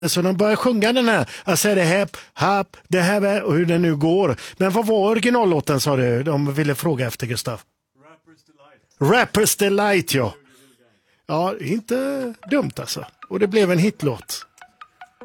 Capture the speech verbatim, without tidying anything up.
Så de börjar sjunga den här, jag säger det här, happ, det här och hur det nu går. Men vad var originallåten, sa du? De ville fråga efter, Gustav. Rappers Delight. Rappers Delight, ja. Ja, inte dumt alltså. Och det blev en hitlåt.